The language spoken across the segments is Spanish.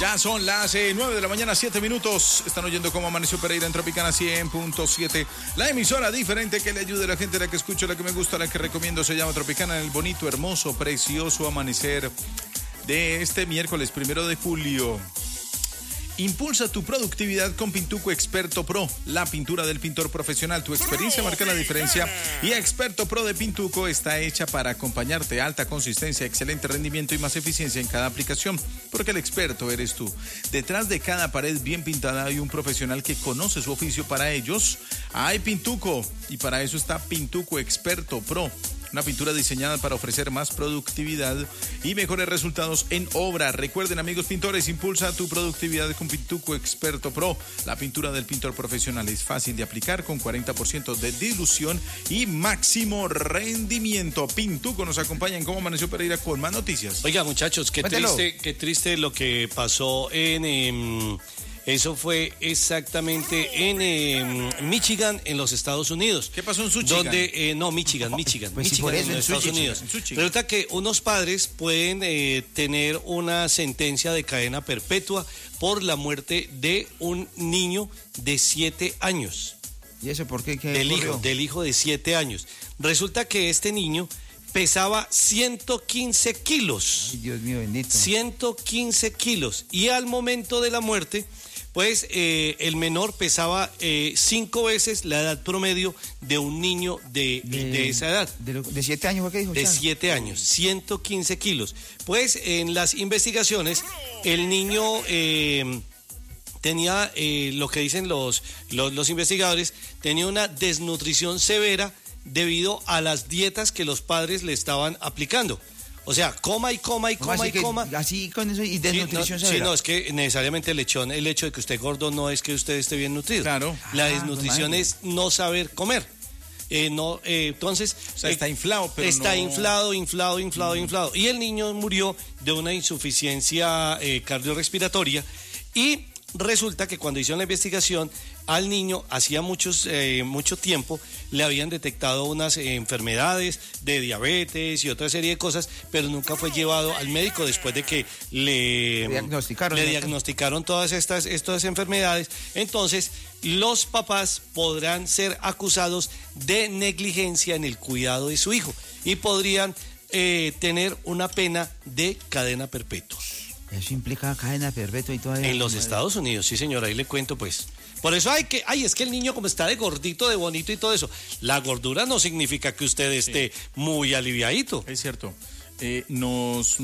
Ya son las 9 de la mañana, 7 minutos. Están oyendo cómo amaneció Pereira en Tropicana 100.7. La emisora diferente que le ayude a la gente, la que escucho, la que me gusta, la que recomiendo, se llama Tropicana, en el bonito, hermoso, precioso amanecer de este miércoles 1 de julio. Impulsa tu productividad con Pintuco Experto Pro, la pintura del pintor profesional. Tu experiencia marca la diferencia y Experto Pro de Pintuco está hecha para acompañarte. Alta consistencia, excelente rendimiento y más eficiencia en cada aplicación, porque el experto eres tú. Detrás de cada pared bien pintada hay un profesional que conoce su oficio. Para ellos hay Pintuco y para eso está Pintuco Experto Pro. Una pintura diseñada para ofrecer más productividad y mejores resultados en obra. Recuerden, amigos pintores, impulsa tu productividad con Pintuco Experto Pro. La pintura del pintor profesional es fácil de aplicar con 40% de dilución y máximo rendimiento. Pintuco nos acompaña en Cómo Amaneció Pereira con más noticias. Oiga, muchachos, qué triste lo que pasó en... Eso fue exactamente en Michigan, en los Estados Unidos. ¿Qué pasó en Michigan? Michigan, pues Michigan, en los Estados Unidos. Resulta que unos padres pueden tener una sentencia de cadena perpetua por la muerte de un niño de 7 años. ¿Y eso por qué? Del hijo de 7 años. Resulta que este niño pesaba 115 kilos. Ay, Dios mío, bendito. 115 kilos. Y al momento de la muerte, pues el menor pesaba 5 veces la edad promedio de un niño de esa edad. ¿De 7 años fue que dijo? De 7 años, 115 kilos. Pues en las investigaciones, el niño tenía, lo que dicen los investigadores, tenía una desnutrición severa debido a las dietas que los padres le estaban aplicando. O sea, coma. Así con eso y desnutrición severa. Sí, no, es que necesariamente el hecho de que usted es gordo no es que usted esté bien nutrido. Claro. La desnutrición es no saber comer. Entonces... O sea, está inflado, pero está no... inflado. Y el niño murió de una insuficiencia cardiorrespiratoria y... Resulta que cuando hicieron la investigación al niño, hacía mucho tiempo, le habían detectado unas enfermedades de diabetes y otra serie de cosas, pero nunca fue llevado al médico después de que le diagnosticaron todas estas enfermedades. Entonces, los papás podrán ser acusados de negligencia en el cuidado de su hijo y podrían tener una pena de cadena perpetua. Eso implica cadena perpetua y todavía... En los Estados Unidos, sí señora, ahí le cuento pues. Por eso es que el niño como está de gordito, de bonito y todo eso, la gordura no significa que usted esté muy aliviadito. Es cierto. Nos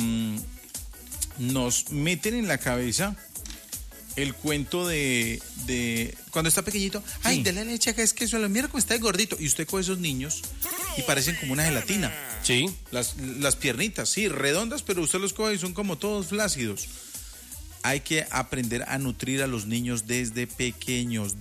meten en la cabeza el cuento de cuando está pequeñito, ay, sí, dele leche acá, es que eso el miércoles está de gordito, y usted coge esos niños y parecen como una gelatina. Sí. Las piernitas, sí, redondas, pero usted los coge y son como todos flácidos. Hay que aprender a nutrir a los niños desde pequeños.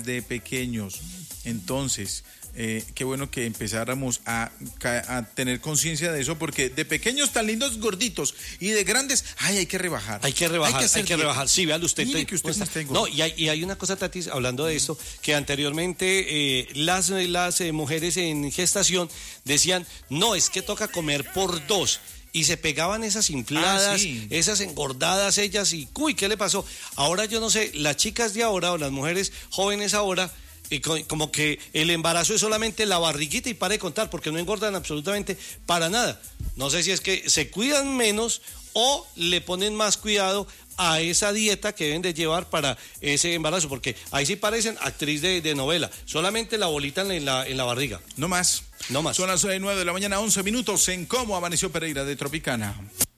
Entonces, qué bueno que empezáramos a tener conciencia de eso, porque de pequeños tan lindos gorditos y de grandes, hay que rebajar. Hay que rebajar. Sí, véalo usted. Mire que usted está no, y hay una cosa, Tatis, hablando de esto, que anteriormente las mujeres en gestación decían, no, es que toca comer por 2. Y se pegaban esas infladas, sí, esas engordadas ellas, y uy, ¿qué le pasó? Ahora yo no sé, las chicas de ahora o las mujeres jóvenes ahora, como que el embarazo es solamente la barriguita y para de contar, porque no engordan absolutamente para nada. No sé si es que se cuidan menos o le ponen más cuidado a esa dieta que deben de llevar para ese embarazo, porque ahí sí parecen actriz de novela, solamente la bolita en la barriga. No más. No más. Son las 9 de la mañana, 11 minutos en Cómo Amaneció Pereira de Tropicana.